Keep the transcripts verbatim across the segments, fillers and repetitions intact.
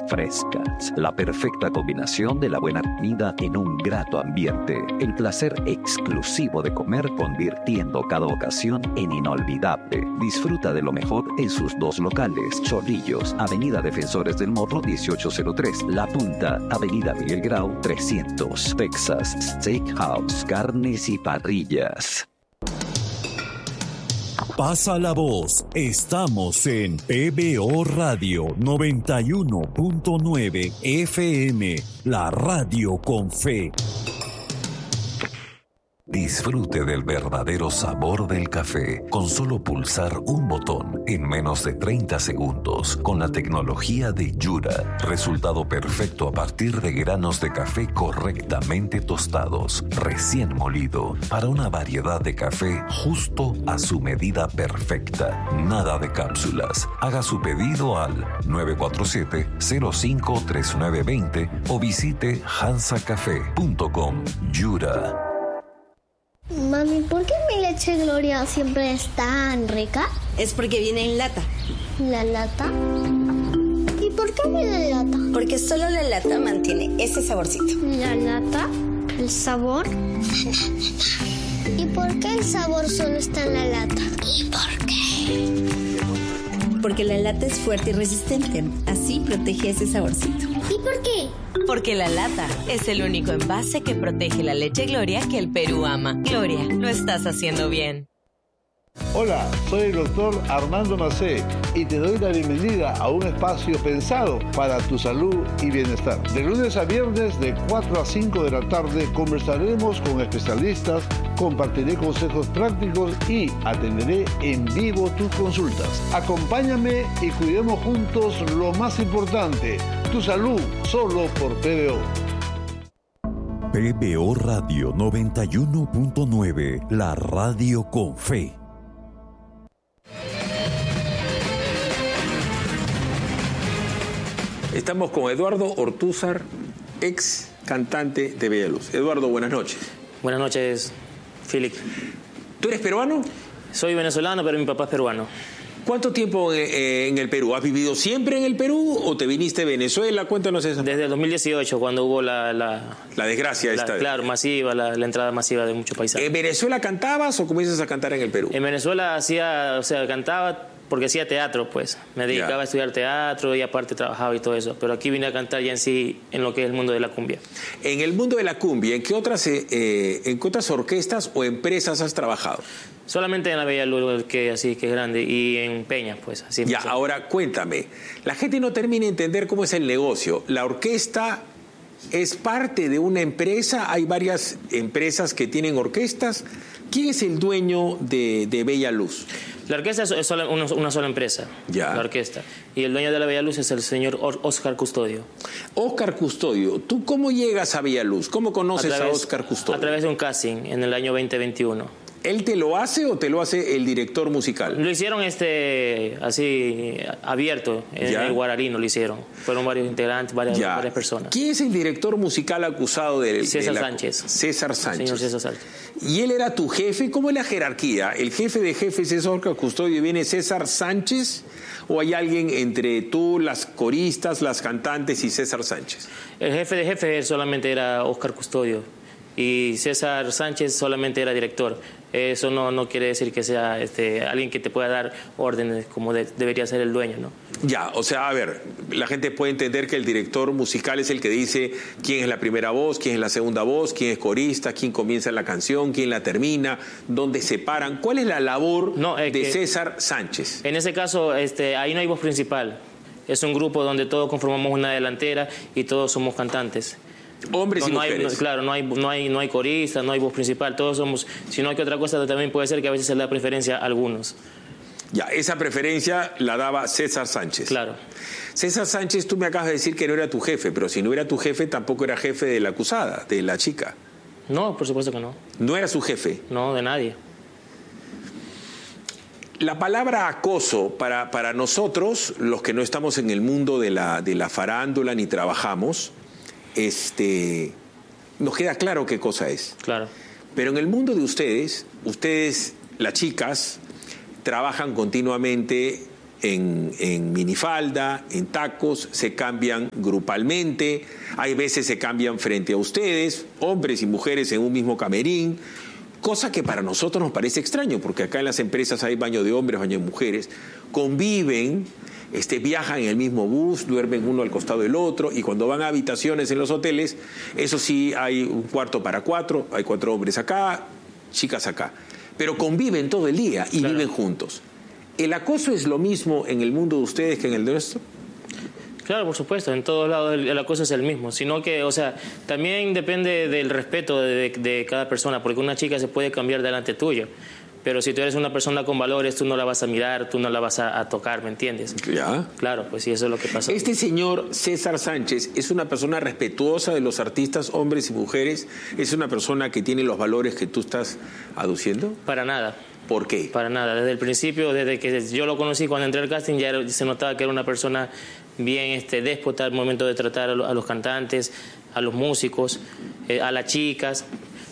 frescas. La perfecta combinación de la buena comida en un grato ambiente. El placer exclusivo de comer convirtiendo cada ocasión en inolvidable. Disfruta de lo mejor en sus dos locales. Chorrillos, Avenida Defensores del Morro dieciocho cero tres. La Punta, Avenida Miguel Grau trescientos. Texas Steakhouse, carnes y parrillas. Pasa la voz, estamos en P B O Radio noventa y uno punto nueve F M, la radio con fe. Disfrute del verdadero sabor del café con solo pulsar un botón en menos de treinta segundos con la tecnología de Yura. Resultado perfecto a partir de granos de café correctamente tostados, recién molido, para una variedad de café justo a su medida perfecta. Nada de cápsulas. Haga su pedido al nueve cuatro siete, cero cinco tres nueve dos cero o visite hansa café punto com. Yura. Mami, ¿por qué mi leche Gloria siempre es tan rica? Es porque viene en lata. ¿La lata? ¿Y por qué viene en lata? Porque solo la lata mantiene ese saborcito. ¿La lata? ¿El sabor? ¿Y por qué el sabor solo está en la lata? ¿Y por qué? Porque la lata es fuerte y resistente. Así protege ese saborcito. ¿Y por qué? Porque la lata es el único envase que protege la leche Gloria que el Perú ama. Gloria, lo estás haciendo bien. Hola, soy el doctor Armando Macé y te doy la bienvenida a un espacio pensado para tu salud y bienestar. De lunes a viernes de cuatro a cinco de la tarde conversaremos con especialistas, compartiré consejos prácticos y atenderé en vivo tus consultas. Acompáñame y cuidemos juntos lo más importante, tu salud, solo por P B O. P B O Radio noventa y uno punto nueve, la radio con fe. Estamos con Eduardo Ortúzar, ex cantante de Bella Luz. Eduardo, buenas noches. Buenas noches, Philip. ¿Tú eres peruano? Soy venezolano, pero mi papá es peruano. ¿Cuánto tiempo eh, en el Perú? ¿Has vivido siempre en el Perú o te viniste de Venezuela? Cuéntanos eso. Desde el dos mil dieciocho, cuando hubo la... La, la desgracia la, esta. Claro, masiva, la, la entrada masiva de muchos paisanos. ¿En Venezuela cantabas o comienzas a cantar en el Perú? En Venezuela hacía, o sea, cantaba porque hacía teatro, pues. Me dedicaba yeah. a estudiar teatro y aparte trabajaba y todo eso. Pero aquí vine a cantar ya en sí en lo que es el mundo de la cumbia. En el mundo de la cumbia, ¿en qué otras, eh, en qué otras orquestas o empresas has trabajado? Solamente en la Bella Luz, que así que es grande, y en Peña, pues. Así ya, ahora cuéntame. La gente no termina de entender cómo es el negocio. La orquesta es parte de una empresa, hay varias empresas que tienen orquestas. ¿Quién es el dueño de, de Bella Luz? La orquesta es sola, una, una sola empresa, ya. La orquesta. Y el dueño de la Bella Luz es el señor Oscar Custodio. Oscar Custodio, ¿tú cómo llegas a Bella Luz? ¿Cómo conoces a, través, a Oscar Custodio? A través de un casting en el año veinte veintiuno. ¿Él te lo hace o te lo hace el director musical? Lo hicieron este así abierto, en ¿Ya? el Guararino lo hicieron. Fueron varios integrantes, varias, varias personas. ¿Quién es el director musical acusado de César de la... Sánchez. César Sánchez. Señor César Sánchez. ¿Y él era tu jefe? ¿Cómo es la jerarquía? ¿El jefe de jefes es Oscar Custodio y viene César Sánchez? ¿O hay alguien entre tú, las coristas, las cantantes y César Sánchez? El jefe de jefes solamente era Oscar Custodio y César Sánchez solamente era director. Eso no, no quiere decir que sea este, alguien que te pueda dar órdenes como de, debería ser el dueño, ¿no? Ya, o sea, a ver, la gente puede entender que el director musical es el que dice quién es la primera voz, quién es la segunda voz, quién es corista, quién comienza la canción, quién la termina, dónde se paran. ¿Cuál es la labor no, de que, César Sánchez? En ese caso, este, ahí no hay voz principal. Es un grupo donde todos conformamos una delantera y todos somos cantantes. Hombres no, y no mujeres. Hay, no, claro, no hay, no, hay, no hay corista, no hay voz principal, todos somos, sino que otra cosa también puede ser que a veces se le da preferencia a algunos. Ya, esa preferencia la daba César Sánchez. Claro. César Sánchez, tú me acabas de decir que no era tu jefe, pero si no era tu jefe, tampoco era jefe de la acusada, de la chica. No, por supuesto que no. ¿No era su jefe? No, de nadie. La palabra acoso, para, para nosotros, los que no estamos en el mundo de la, de la farándula ni trabajamos, este, nos queda claro qué cosa es. Claro. Pero en el mundo de ustedes, ustedes, las chicas, trabajan continuamente en, en minifalda, en tacos, se cambian grupalmente, hay veces se cambian frente a ustedes, hombres y mujeres en un mismo camerín, cosa que para nosotros nos parece extraño, porque acá en las empresas hay baño de hombres, baño de mujeres, conviven, este, viajan en el mismo bus, duermen uno al costado del otro, y cuando van a habitaciones en los hoteles, eso sí, hay un cuarto para cuatro, hay cuatro hombres acá, chicas acá, pero conviven todo el día y claro. viven juntos. ¿El acoso es lo mismo en el mundo de ustedes que en el nuestro? Claro, por supuesto, en todos lados el, el acoso es el mismo, sino que, o sea, también depende del respeto de, de cada persona, porque una chica se puede cambiar delante tuyo, pero si tú eres una persona con valores, tú no la vas a mirar, tú no la vas a, a tocar, ¿me entiendes? Ya. Claro, pues sí, eso es lo que pasa. Este señor César Sánchez es una persona respetuosa de los artistas, hombres y mujeres, es una persona que tiene los valores que tú estás aduciendo. Para nada. ¿Por qué? Para nada. Desde el principio, desde que yo lo conocí, cuando entré al casting, ya era, se notaba que era una persona bien este, déspota al momento de tratar a, lo, a los cantantes, a los músicos, eh, a las chicas.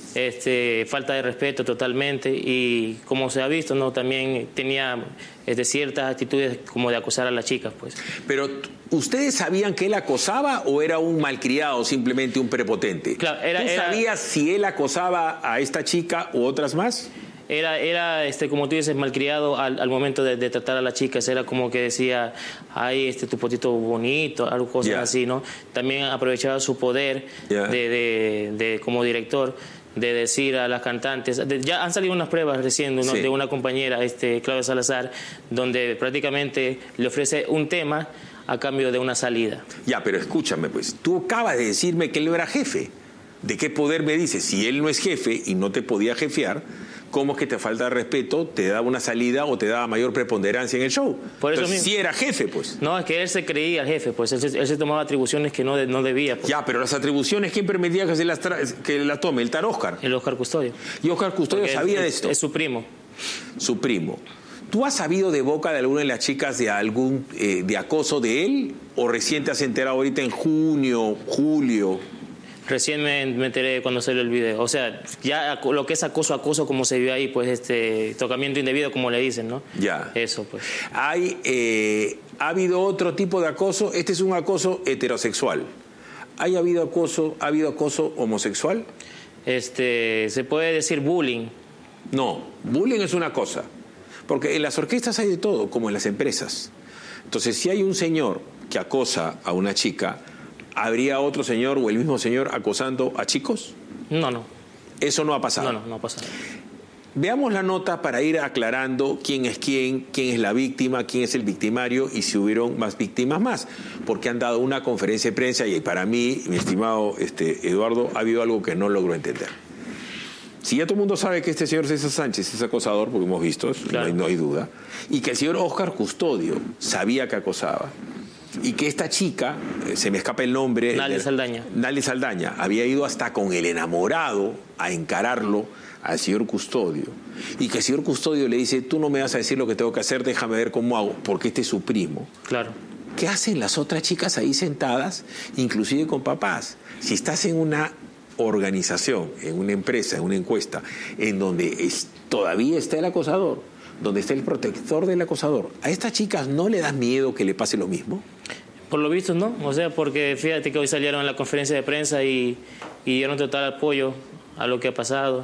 Este, falta de respeto totalmente, y como se ha visto, no, también tenía este, ciertas actitudes como de acosar a las chicas, pues. Pero ¿ustedes sabían que él acosaba o era un malcriado, simplemente un prepotente? Claro, era, ¿Tú era, sabías si él acosaba a esta chica u otras más? Era, era este, como tú dices, malcriado al, al momento de, de tratar a las chicas. Era como que decía, ay, este, tu potito bonito, algo cosas yeah. así, ¿no? También aprovechaba su poder yeah. de, de, de, como director, de decir a las cantantes, de, ya han salido unas pruebas recién, ¿no? Sí. de una compañera, este, Claudia Salazar, donde prácticamente le ofrece un tema a cambio de una salida. Ya, pero escúchame, pues, tú acabas de decirme que él no era jefe. ¿De qué poder me dices? Si él no es jefe y no te podía jefear, ¿cómo es que te falta de respeto, te daba una salida o te daba mayor preponderancia en el show? Por eso Entonces, mismo. sí era jefe, pues. No, es que él se creía jefe, pues él se, él se tomaba atribuciones que no, de, no debía. Pues. Ya, pero las atribuciones, ¿quién permitía que se las, que las tome? El tal Oscar. El Oscar Custodio. Y Oscar Custodio Porque sabía es, de esto. Es su primo. Su primo. ¿Tú has sabido de boca de alguna de las chicas de algún eh, de acoso de él? ¿O recién te has enterado ahorita en junio, julio? Recién me, me enteré cuando salió el video. O sea, ya lo que es acoso, acoso, como se vio ahí, pues este tocamiento indebido, como le dicen, ¿no? Ya. Eso, pues. Hay, eh, ¿ha habido otro tipo de acoso? Este es un acoso heterosexual. ¿Ha habido acoso, ha habido acoso homosexual? Este, se puede decir bullying. No, bullying es una cosa. Porque en las orquestas hay de todo, como en las empresas. Entonces, si hay un señor que acosa a una chica, ¿habría otro señor o el mismo señor acosando a chicos? No, no. ¿Eso no ha pasado? No, no, no ha pasado. Veamos la nota para ir aclarando quién es quién, quién es la víctima, quién es el victimario y si hubieron más víctimas más. Porque han dado una conferencia de prensa y para mí, mi estimado este, Eduardo, ha habido algo que no logro entender. Si ya todo el mundo sabe que este señor César Sánchez es acosador, porque hemos visto, claro. no, hay, no hay duda, y que el señor Oscar Custodio sabía que acosaba, y que esta chica, eh, se me escapa el nombre... Nali Saldaña. Nali Saldaña, había ido hasta con el enamorado a encararlo al señor Custodio, y que el señor Custodio le dice, tú no me vas a decir lo que tengo que hacer, déjame ver cómo hago, porque este es su primo. Claro. ¿Qué hacen las otras chicas ahí sentadas, inclusive con papás? Si estás en una organización, en una empresa, en una encuesta, en donde es, todavía está el acosador, donde está el protector del acosador, ¿a estas chicas no le da miedo que le pase lo mismo? Por lo visto no, o sea, porque fíjate que hoy salieron en la conferencia de prensa y, y dieron total apoyo a lo que ha pasado.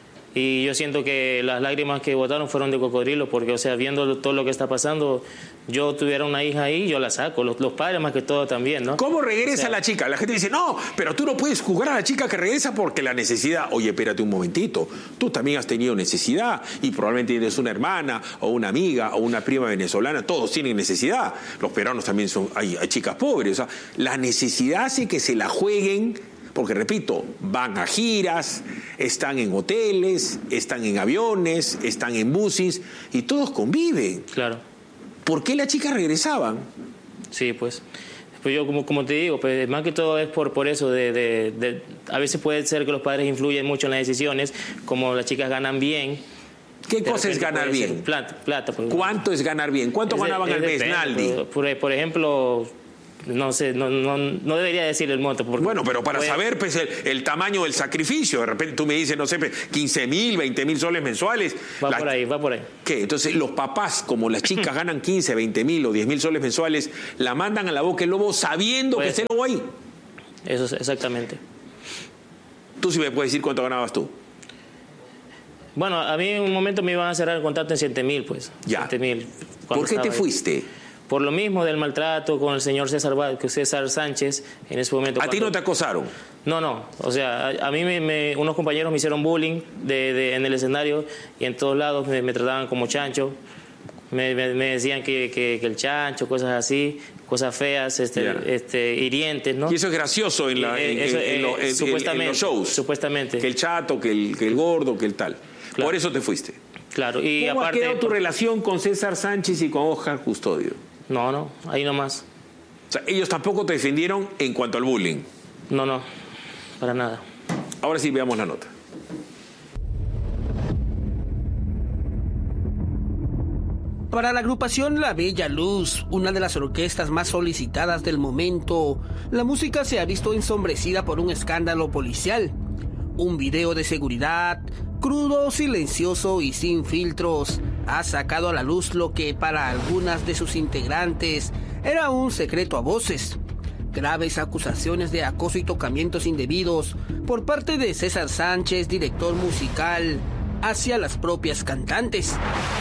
Y yo siento que las lágrimas que botaron fueron de cocodrilo, porque, o sea, viendo todo lo que está pasando, yo tuviera una hija ahí, yo la saco, los, los padres más que todo también, ¿no? ¿Cómo regresa o sea, la chica? La gente dice, no, pero tú no puedes juzgar a la chica que regresa porque la necesidad... Oye, espérate un momentito, tú también has tenido necesidad y probablemente tienes una hermana o una amiga o una prima venezolana, todos tienen necesidad. Los peruanos también son... Hay, hay chicas pobres, o sea, la necesidad hace que se la jueguen... Porque, repito, van a giras, están en hoteles, están en aviones, están en buses y todos conviven. Claro. ¿Por qué las chicas regresaban? Sí, pues. Pues yo, como, como te digo, pues más que todo es por, por eso. De, de, de, a veces puede ser que los padres influyen mucho en las decisiones, como las chicas ganan bien. ¿Qué cosa es ganar bien? Plata. plata por ¿Cuánto es ganar bien? ¿Cuánto es ganaban de, al mes, depende, Naldi? Por, por ejemplo... No sé, no, no, no debería decir el monto. Porque bueno, pero para puede... saber pues, el, el tamaño del sacrificio, de repente tú me dices, no sé, quince mil, veinte mil soles mensuales. Va la... por ahí, va por ahí. ¿Qué? Entonces los papás, como las chicas ganan quince, veinte mil o diez mil soles mensuales, la mandan a la boca del lobo sabiendo puede que ser. Esté el lobo ahí. Eso es exactamente. ¿Tú sí me puedes decir cuánto ganabas tú? Bueno, a mí en un momento me iban a cerrar el contrato en siete mil, pues. Ya. siete mil. ¿Por qué te ahí. fuiste? Por lo mismo del maltrato con el señor César, César Sánchez en ese momento. ¿A cuando... ti no te acosaron? No, no. O sea, a, a mí me, me, unos compañeros me hicieron bullying de, de, en el escenario y en todos lados me, me trataban como chancho. Me, me, me decían que, que, que el chancho, cosas así, cosas feas, este, yeah. este, hirientes, ¿no? Y eso es gracioso en, la, en, eso, en, en, lo, en, supuestamente, en los shows. Supuestamente. Que el chato, que el, que el gordo, que el tal. Claro. Por eso te fuiste. Claro. Y ¿Cómo aparte, ha quedado tu relación con César Sánchez y con Óscar Custodio? No, no, ahí nomás. O sea, ellos tampoco te defendieron en cuanto al bullying. No, no, para nada. Ahora sí veamos la nota. Para la agrupación La Bella Luz, una de las orquestas más solicitadas del momento, la música se ha visto ensombrecida por un escándalo policial. Un video de seguridad, crudo, silencioso y sin filtros, ha sacado a la luz lo que para algunas de sus integrantes era un secreto a voces. Graves acusaciones de acoso y tocamientos indebidos por parte de César Sánchez, director musical, hacia las propias cantantes.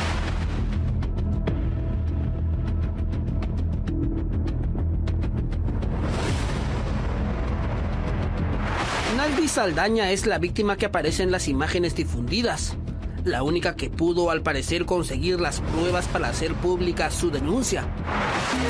Naldi Saldaña es la víctima que aparece en las imágenes difundidas, la única que pudo al parecer conseguir las pruebas para hacer pública su denuncia.